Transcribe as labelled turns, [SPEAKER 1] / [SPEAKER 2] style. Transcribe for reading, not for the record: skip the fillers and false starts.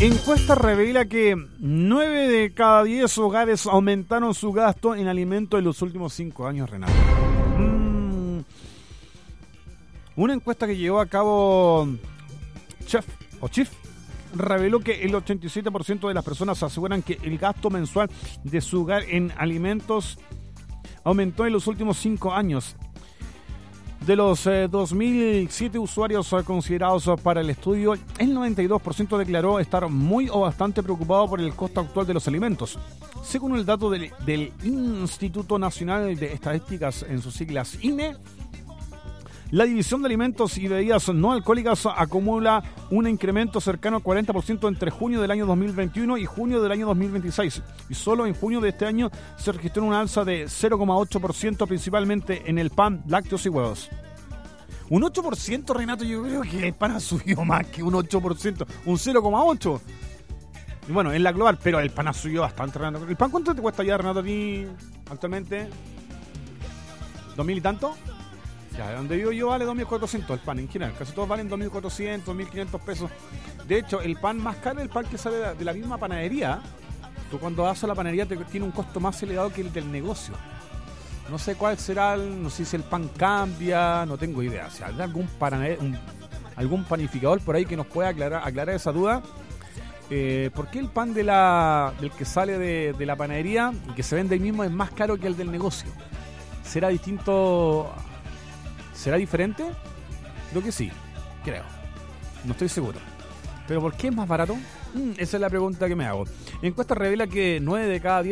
[SPEAKER 1] Encuesta revela que 9 de cada 10 hogares aumentaron su gasto en alimentos en los últimos 5 años, Renato. Una encuesta que llevó a cabo Chief reveló que el 87% de las personas aseguran que el gasto mensual de su hogar en alimentos aumentó en los últimos 5 años. De los 2.007 usuarios considerados para el estudio, el 92% declaró estar muy o bastante preocupado por el costo actual de los alimentos. Según el dato del Instituto Nacional de Estadísticas, en sus siglas INE, la división de alimentos y bebidas no alcohólicas acumula un incremento cercano al 40% entre junio del año 2021 y junio del año 2026. Y solo en junio de este año se registró una alza de 0,8%, principalmente en el pan, lácteos y huevos. Un 8%, Renato, yo creo que el pan ha subido más que un 8%, un 0,8%. Y bueno, en la global, pero el pan ha subido bastante, Renato. ¿El pan cuánto te cuesta ya, Renato, a ti actualmente? ¿2.000 y tanto? Ya, donde vivo yo vale 2.400 el pan en general. Casi todos valen 2.400, 2.500 pesos. De hecho, el pan más caro es el pan que sale de la misma panadería. Tú cuando vas a la panadería tiene un costo más elevado que el del negocio. No sé cuál será, no sé si el pan cambia, no tengo idea. Si hay algún algún panificador por ahí que nos pueda aclarar esa duda. ¿Por qué el pan del que sale de la panadería y que se vende ahí mismo es más caro que el del negocio? ¿Será distinto? ¿Será diferente? Creo que sí, creo. No estoy seguro. ¿Pero por qué es más barato? Esa es la pregunta que me hago. Encuesta revela que 9 de cada 10